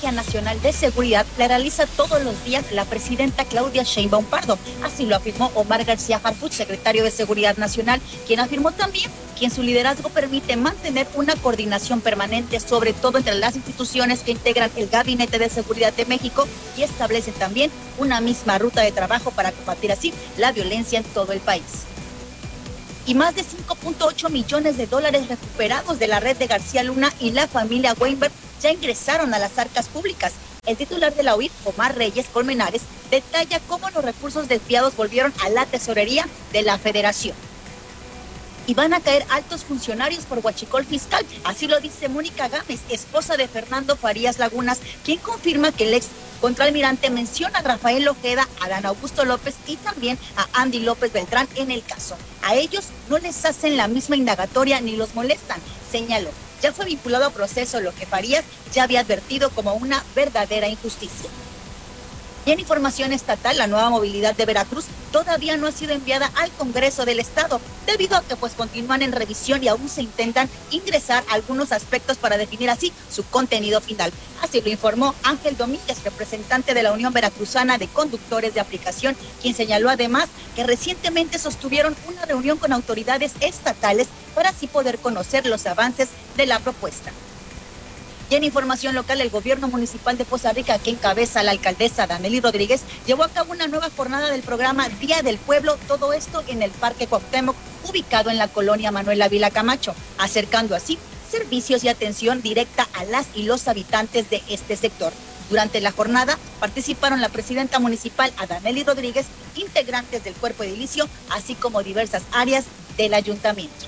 Estrategia Nacional de Seguridad la realiza todos los días la presidenta Claudia Sheinbaum Pardo. Así lo afirmó Omar García Harfuch, secretario de Seguridad Nacional, quien afirmó también que en su liderazgo permite mantener una coordinación permanente, sobre todo entre las instituciones que integran el Gabinete de Seguridad de México, y establece también una misma ruta de trabajo para combatir así la violencia en todo el país. Y más de 5.8 millones de dólares recuperados de la red de García Luna y la familia Weinberg ya ingresaron a las arcas públicas. El titular de la UIF, Omar Reyes Colmenares, detalla cómo los recursos desviados volvieron a la tesorería de la Federación. Y van a caer altos funcionarios por huachicol fiscal. Así lo dice Mónica Gámez, esposa de Fernando Farías Lagunas, quien confirma que el ex contraalmirante menciona a Rafael Ojeda, a Dan Augusto López y también a Andy López Beltrán en el caso. A ellos no les hacen la misma indagatoria ni los molestan, señaló. Ya fue vinculado a proceso, lo que Farías ya había advertido como una verdadera injusticia. Y en información estatal, la nueva movilidad de Veracruz todavía no ha sido enviada al Congreso del Estado, debido a que continúan en revisión y aún se intentan ingresar algunos aspectos para definir así su contenido final. Así lo informó Ángel Domínguez, representante de la Unión Veracruzana de Conductores de Aplicación, quien señaló además que recientemente sostuvieron una reunión con autoridades estatales para así poder conocer los avances de la propuesta. Y en información local, el gobierno municipal de Poza Rica, que encabeza la alcaldesa Danely Rodríguez, llevó a cabo una nueva jornada del programa Día del Pueblo, todo esto en el Parque Cuauhtémoc, ubicado en la colonia Manuel Ávila Camacho, acercando así servicios y atención directa a las y los habitantes de este sector. Durante la jornada participaron la presidenta municipal Danely Rodríguez, integrantes del cuerpo edilicio, así como diversas áreas del ayuntamiento.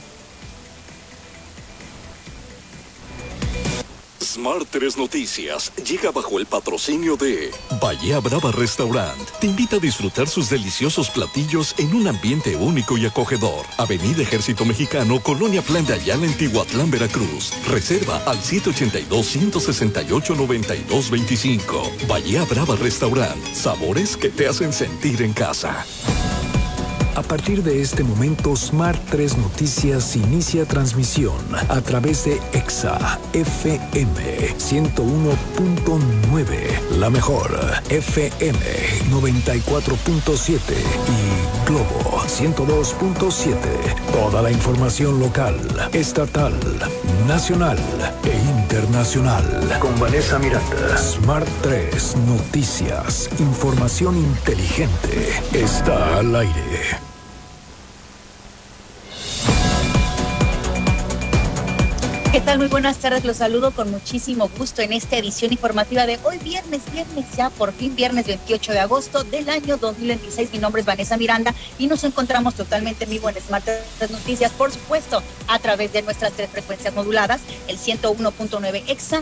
Smart 3 Noticias llega bajo el patrocinio de Bahía Brava Restaurant. Te invita a disfrutar sus deliciosos platillos en un ambiente único y acogedor. Avenida Ejército Mexicano, Colonia Plan de Ayala, en Tihuatlán, Veracruz. Reserva al 782-168-9225. Bahía Brava Restaurant. Sabores que te hacen sentir en casa. A partir de este momento, Smart 3 Noticias inicia transmisión a través de EXA FM 101.9, la mejor FM 94.7 y Globo 102.7. Toda la información local, estatal, nacional e internacional. Con Vanessa Miranda. Smart 3 Noticias. Información inteligente. Está al aire. ¿Qué tal? Muy buenas tardes, los saludo con muchísimo gusto en esta edición informativa de hoy, viernes ya, por fin viernes 28 de agosto del año 2026. Mi nombre es Vanessa Miranda y nos encontramos totalmente en vivo en Smart 3 Noticias, por supuesto, a través de nuestras 3 frecuencias moduladas, el 101.9 EXA,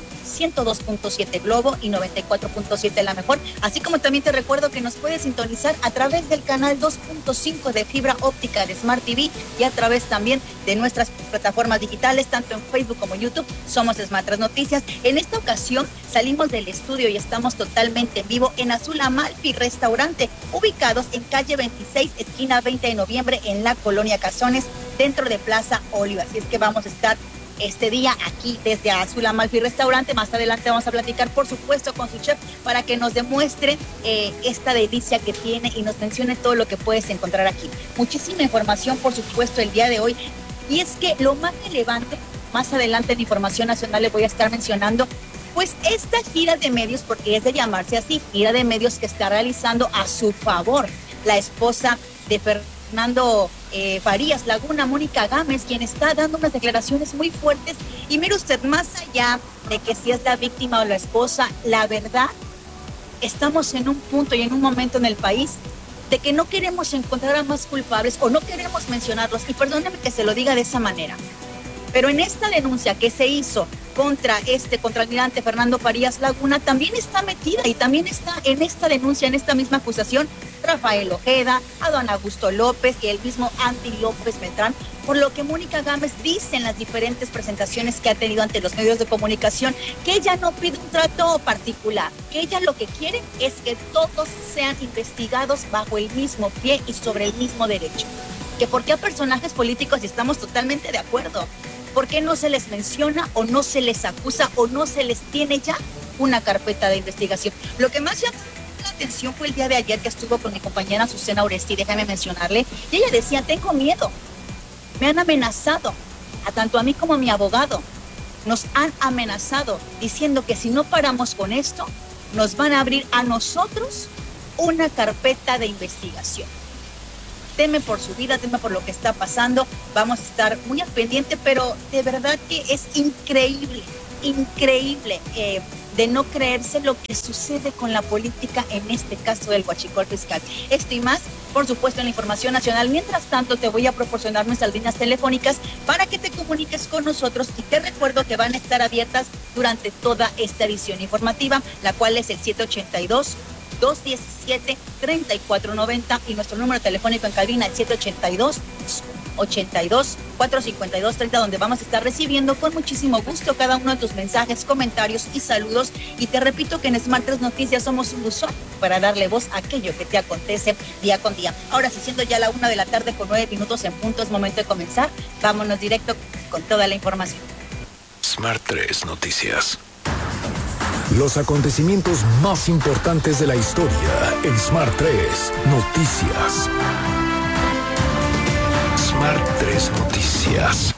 102.7 Globo y 94.7 La Mejor, así como también te recuerdo que nos puedes sintonizar a través del canal 2.5 de fibra óptica de Smart TV y a través también de nuestras plataformas digitales, tanto en Facebook como YouTube. Somos Smart 3 Noticias. En esta ocasión salimos del estudio y estamos totalmente en vivo en Azul Amalfi Restaurante, ubicados en calle 26, esquina 20 de noviembre, en la colonia Cazones, dentro de Plaza Oliva. Así es que vamos a estar este día aquí desde Azul Amalfi Restaurante. Más adelante vamos a platicar, por supuesto, con su chef para que nos demuestre esta delicia que tiene y nos mencione todo lo que puedes encontrar aquí. Muchísima información, por supuesto, el día de hoy. Y es que lo más relevante, más adelante en Información Nacional les voy a estar mencionando, pues esta gira de medios, porque es de llamarse así, gira de medios que está realizando a su favor la esposa de Fernando Farías Laguna, Mónica Gámez, quien está dando unas declaraciones muy fuertes. Y mire usted, más allá de que si es la víctima o la esposa, la verdad, estamos en un punto y en un momento en el país de que no queremos encontrar a más culpables o no queremos mencionarlos, y perdóneme que se lo diga de esa manera, pero en esta denuncia que se hizo contra almirante Fernando Farías Laguna, también está metida y también está en esta denuncia, en esta misma acusación, Rafael Ojeda, a don Augusto López y el mismo Andy López Beltrán, por lo que Mónica Gámez dice en las diferentes presentaciones que ha tenido ante los medios de comunicación que ella no pide un trato particular, que ella lo que quiere es que todos sean investigados bajo el mismo pie y sobre el mismo derecho. Que porque a personajes políticos, y estamos totalmente de acuerdo, ¿por qué no se les menciona o no se les acusa o no se les tiene ya una carpeta de investigación. Lo que más llamó la atención fue el día de ayer que estuvo con mi compañera Azucena Oresti, déjame mencionarle, y ella decía, tengo miedo, me han amenazado, a tanto a mí como a mi abogado, nos han amenazado diciendo que si no paramos con esto, nos van a abrir a nosotros una carpeta de investigación. Teme por su vida, teme por lo que está pasando, vamos a estar muy al pendiente, pero de verdad que es increíble, de no creerse lo que sucede con la política en este caso del huachicol fiscal. Esto y más, por supuesto, en la información nacional. Mientras tanto, te voy a proporcionar nuestras líneas telefónicas para que te comuniques con nosotros y te recuerdo que van a estar abiertas durante toda esta edición informativa, la cual es el 782-217-3490 y nuestro número telefónico en cabina el 782-452-30, donde vamos a estar recibiendo con muchísimo gusto cada uno de tus mensajes, comentarios y saludos. Y te repito que en Smart 3 Noticias somos un buzón para darle voz a aquello que te acontece día con día. Ahora, si siendo ya la 1:00 con 9 minutos en punto, es momento de comenzar. Vámonos directo con toda la información. Smart 3 Noticias. Los acontecimientos más importantes de la historia en Smart 3 Noticias. Smart 3 Noticias.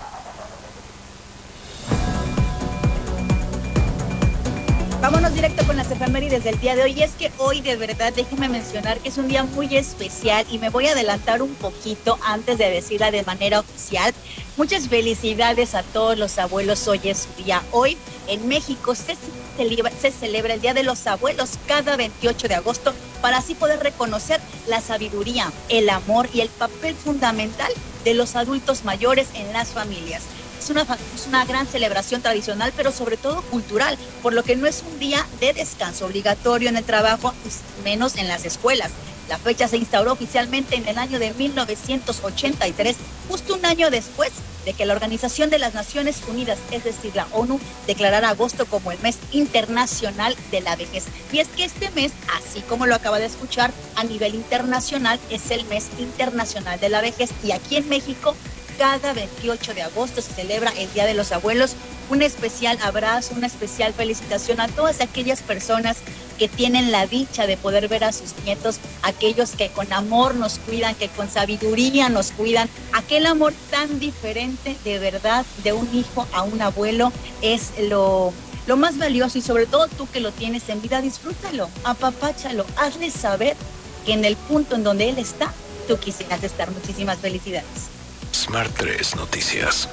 Vámonos directo con las efemérides del día de hoy. Y es que hoy, de verdad, déjenme mencionar que es un día muy especial y me voy a adelantar un poquito antes de decirla de manera oficial. Muchas felicidades a todos los abuelos. Hoy es su día. Hoy en México se celebra el Día de los Abuelos cada 28 de agosto para así poder reconocer la sabiduría, el amor y el papel fundamental de los adultos mayores en las familias. Es una gran celebración tradicional, pero sobre todo cultural, por lo que no es un día de descanso obligatorio en el trabajo, menos en las escuelas. La fecha se instauró oficialmente en el año de 1983, justo un año después de que la Organización de las Naciones Unidas, es decir, la ONU, declarara agosto como el mes internacional de la vejez. Y es que este mes, así como lo acaba de escuchar, a nivel internacional es el mes internacional de la vejez. Y aquí en México, cada 28 de agosto se celebra el Día de los Abuelos. Un especial abrazo, una especial felicitación a todas aquellas personas que tienen la dicha de poder ver a sus nietos, aquellos que con amor nos cuidan, que con sabiduría nos cuidan. Aquel amor tan diferente, de verdad, de un hijo a un abuelo es lo más valioso, y sobre todo tú que lo tienes en vida, disfrútalo, apapáchalo, hazle saber que en el punto en donde él está, tú quisieras estar. Muchísimas felicidades. Smart 3 Noticias.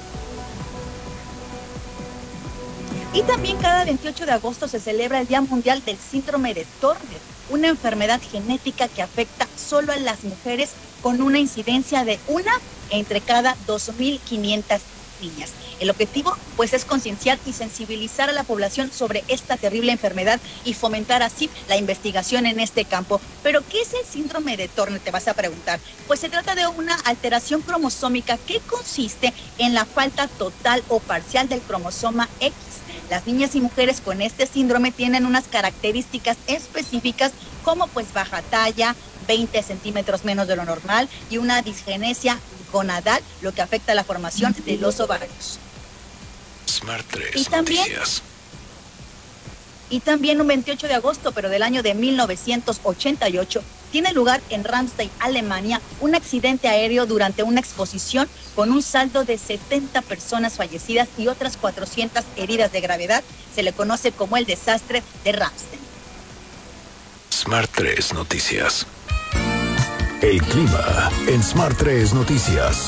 Y también cada 28 de agosto se celebra el Día Mundial del Síndrome de Turner, una enfermedad genética que afecta solo a las mujeres con una incidencia de una entre cada 2.500 niñas. El objetivo, pues, es concienciar y sensibilizar a la población sobre esta terrible enfermedad y fomentar así la investigación en este campo. ¿Pero qué es el síndrome de Turner?, te vas a preguntar. Pues se trata de una alteración cromosómica que consiste en la falta total o parcial del cromosoma X. Las niñas y mujeres con este síndrome tienen unas características específicas como pues baja talla, 20 centímetros menos de lo normal y una disgenesia gonadal, lo que afecta a la formación de los ovarios. Smart 3 Noticias. Y también un 28 de agosto, pero del año de 1988, tiene lugar en Ramstein, Alemania, un accidente aéreo durante una exposición con un saldo de 70 personas fallecidas y otras 400 heridas de gravedad. Se le conoce como el desastre de Ramstein. Smart 3 Noticias. El clima en Smart 3 Noticias.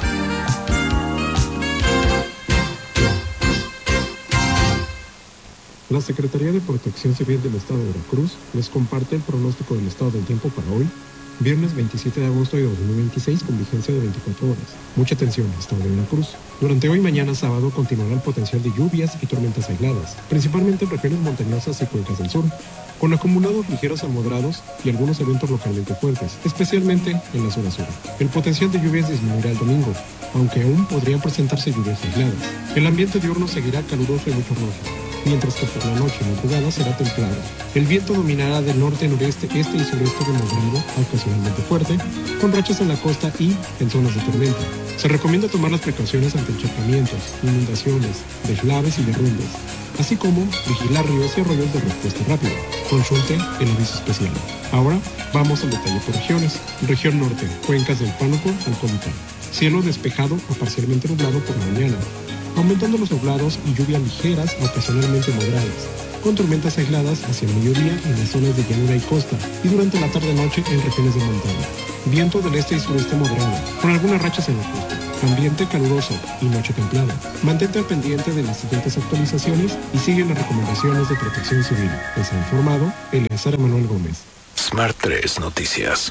La Secretaría de Protección Civil del Estado de Veracruz les comparte el pronóstico del estado del tiempo para hoy, viernes 27 de agosto de 2026, con vigencia de 24 horas. Mucha atención, estado de Veracruz. Durante hoy y mañana sábado continuará el potencial de lluvias y tormentas aisladas, principalmente en regiones montañosas y cuencas del sur, con acumulados ligeros a moderados y algunos eventos localmente fuertes, especialmente en la zona sur. El potencial de lluvias disminuirá el domingo, aunque aún podrían presentarse lluvias aisladas. El ambiente diurno seguirá caluroso y bochornoso, mientras que por la noche y madrugada será templado. El viento dominará del norte, noreste, este y sureste de moderado a ocasionalmente fuerte, con rachas en la costa y en zonas de tormenta. Se recomienda tomar las precauciones ante encharcamientos, inundaciones, deslaves y derrumbes. así como vigilar ríos y arroyos de respuesta rápida. Consulte el aviso especial. Ahora vamos al detalle por regiones. Región Norte, cuencas del Pánuco al Comitán. Cielo despejado o parcialmente nublado por la mañana, aumentando los nublados y lluvias ligeras a ocasionalmente moderadas, con tormentas aisladas hacia el mediodía en las zonas de llanura y costa y durante la tarde-noche en regiones de montaña. Viento del este y sureste moderado, con algunas rachas en la costa. Ambiente caluroso y noche templada. Mantente al pendiente de las siguientes actualizaciones y sigue las recomendaciones de Protección Civil. Les ha informado Eleazar Manuel Gómez. Smart 3 Noticias.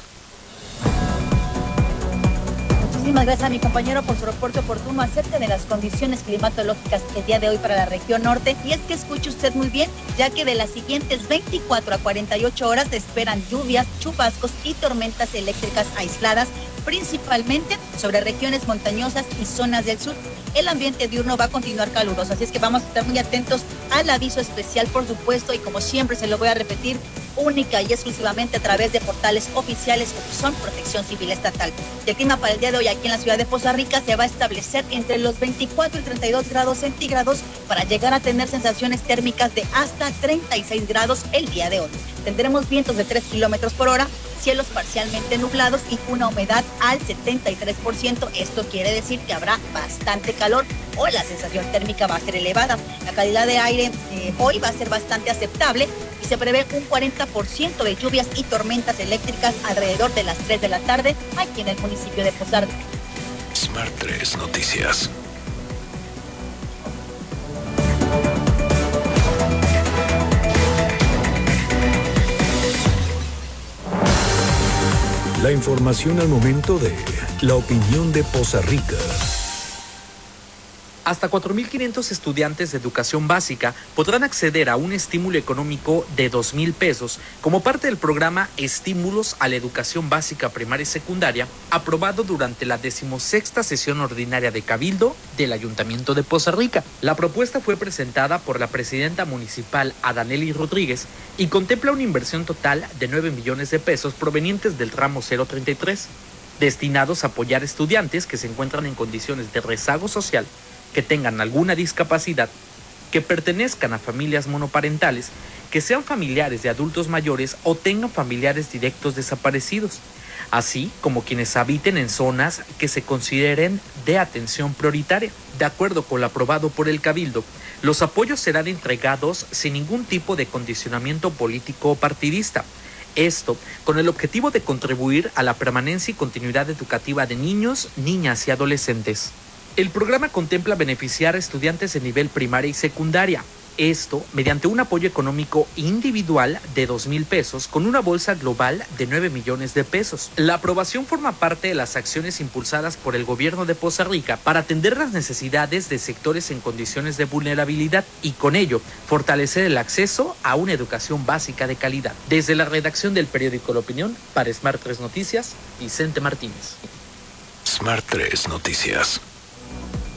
Muchísimas gracias a mi compañero por su reporte oportuno acerca de las condiciones climatológicas el día de hoy para la región norte. Y es que escuche usted muy bien, ya que de las siguientes 24 a 48 horas se esperan lluvias, chubascos y tormentas eléctricas aisladas, principalmente sobre regiones montañosas y zonas del sur. El ambiente diurno va a continuar caluroso, así es que vamos a estar muy atentos al aviso especial, por supuesto, y como siempre se lo voy a repetir, única y exclusivamente a través de portales oficiales como son Protección Civil Estatal. El clima para el día de hoy aquí en la ciudad de Poza Rica se va a establecer entre los 24 y 32 grados centígrados para llegar a tener sensaciones térmicas de hasta 36 grados el día de hoy. Tendremos vientos de 3 kilómetros por hora, cielos parcialmente nublados y una humedad al 73%. Esto quiere decir que habrá bastante calor o la sensación térmica va a ser elevada. La calidad de aire hoy va a ser bastante aceptable y se prevé un 40% de lluvias y tormentas eléctricas alrededor de las 3 de la tarde aquí en el municipio de Poza Rica. Smart 3 Noticias. La información al momento de la opinión de Poza Rica. Hasta 4.500 estudiantes de educación básica podrán acceder a un estímulo económico de 2,000 pesos como parte del programa Estímulos a la Educación Básica Primaria y Secundaria, aprobado durante la 16ª sesión ordinaria de Cabildo del Ayuntamiento de Poza Rica. La propuesta fue presentada por la presidenta municipal Adaneli Rodríguez y contempla una inversión total de 9 millones de pesos provenientes del ramo 033, destinados a apoyar estudiantes que se encuentran en condiciones de rezago social, que tengan alguna discapacidad, que pertenezcan a familias monoparentales, que sean familiares de adultos mayores o tengan familiares directos desaparecidos, así como quienes habiten en zonas que se consideren de atención prioritaria. De acuerdo con lo aprobado por el Cabildo, los apoyos serán entregados sin ningún tipo de condicionamiento político o partidista. Esto con el objetivo de contribuir a la permanencia y continuidad educativa de niños, niñas y adolescentes. El programa contempla beneficiar a estudiantes de nivel primaria y secundaria. Esto mediante un apoyo económico individual de 2,000 pesos con una bolsa global de 9 millones de pesos. La aprobación forma parte de las acciones impulsadas por el gobierno de Poza Rica para atender las necesidades de sectores en condiciones de vulnerabilidad y con ello fortalecer el acceso a una educación básica de calidad. Desde la redacción del periódico La Opinión, para Smart 3 Noticias, Vicente Martínez. Smart 3 Noticias.